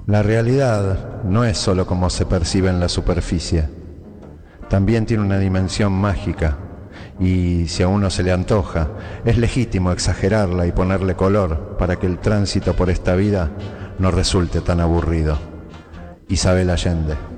La realidad no es solo como se percibe en la superficie, también tiene una dimensión mágica y si a uno se le antoja, es legítimo exagerarla y ponerle color para que el tránsito por esta vida no resulte tan aburrido. Isabel Allende.